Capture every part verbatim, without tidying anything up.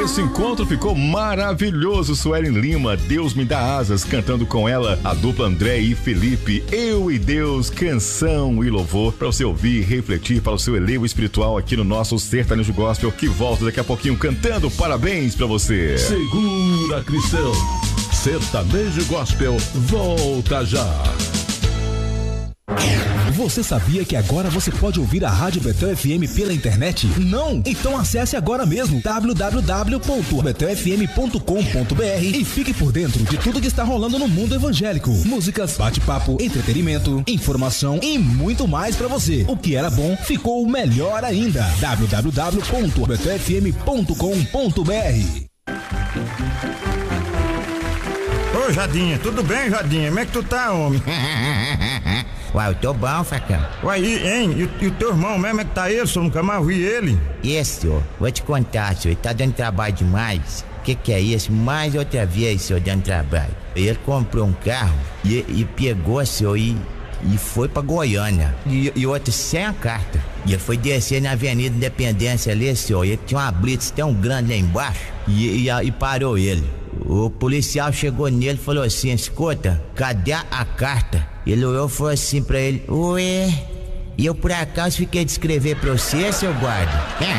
Esse encontro ficou maravilhoso. Suelen Lima, Deus Me Dá Asas, cantando com ela a dupla André e Felipe, Eu e Deus, canção e louvor para você ouvir e refletir para o seu elevo espiritual aqui no nosso Sertanejo Gospel, que volta daqui a pouquinho cantando parabéns para você. Segura, Cristão. Sertanejo Gospel volta já. Você sabia que agora você pode ouvir a Rádio Betão F M pela internet? Não? Então acesse agora mesmo w w w ponto betão f m ponto com ponto b r e fique por dentro de tudo que está rolando no mundo evangélico. Músicas, bate-papo, entretenimento, informação e muito mais pra você. O que era bom ficou melhor ainda. w w w ponto betão f m ponto com ponto b r. Ô Jadinha, tudo bem, Jadinha? Como é que tu tá, homem? Uai, eu tô bom, Facão. Uai, hein? E, e o teu irmão mesmo é que tá ele? Senhor, nunca mais vi ele. Esse, senhor, vou te contar, senhor, ele tá dando trabalho demais. O que que é isso? Mais outra vez, senhor, dando trabalho. Ele comprou um carro e, e pegou, senhor, e, e foi pra Goiânia. E, e outro sem a carta. E ele foi descer na Avenida Independência ali, senhor, e tinha uma blitz tão grande lá embaixo e, e, e parou ele. O policial chegou nele e falou assim: escuta, cadê a carta? Ele olhou e falou assim pra ele: ué, e eu por acaso fiquei de escrever pra você, seu guarda?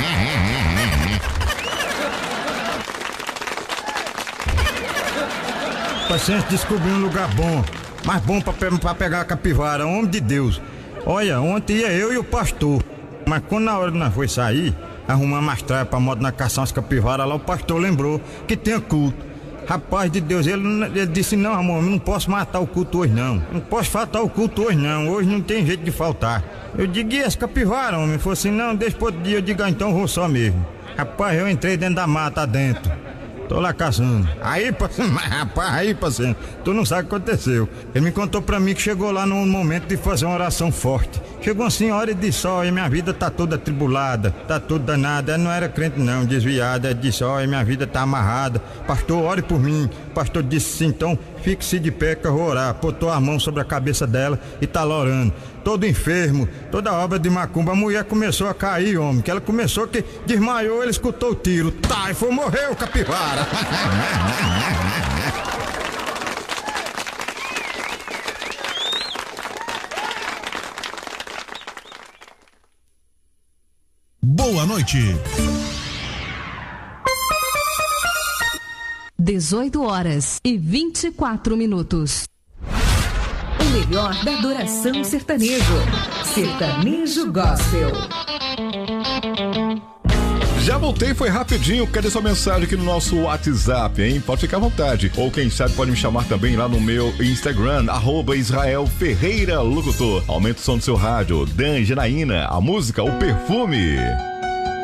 Paciente descobriu um lugar bom, mais bom pra, pra pegar a capivara, homem de Deus. Olha, ontem ia eu e o pastor, mas quando na hora que nós foi sair, arrumar mais traia pra moto na caçar as capivaras lá, o pastor lembrou que tinha culto. Rapaz de Deus, ele, ele disse: não, amor, eu não posso matar o culto hoje não. Não posso faltar o culto hoje não, hoje não tem jeito de faltar. Eu digo: e as capivaras, homem? Ele falou assim: não, deixa pro outro dia. Eu digo: ah, então eu vou só mesmo. Rapaz, eu entrei dentro da mata dentro. Tô lá caçando. Aí, rapaz, aí, parceiro, tu não sabe o que aconteceu. Ele me contou pra mim que chegou lá no momento de fazer uma oração forte. Chegou uma senhora e disse: olha, minha vida tá toda atribulada, tá tudo danada. Ela não era crente não, desviada. Ela disse: olha, minha vida tá amarrada. Pastor, ore por mim. O pastor disse assim: então fique-se de pé que eu vou orar. Botou a mão sobre a cabeça dela e tá lá orando. Todo enfermo, toda obra de macumba. A mulher começou a cair, homem, que ela começou que desmaiou, ele escutou o tiro. Tá, e foi, morreu, capivara. Boa noite. dezoito horas e vinte e quatro minutos. O melhor da adoração sertanejo. Sertanejo Gospel. Já voltei, foi rapidinho. Cadê sua mensagem aqui no nosso WhatsApp, hein? Pode ficar à vontade. Ou quem sabe pode me chamar também lá no meu Instagram, arroba Israel Ferreira Locutor. Aumenta o som do seu rádio. Dan Janaína, a música O Perfume.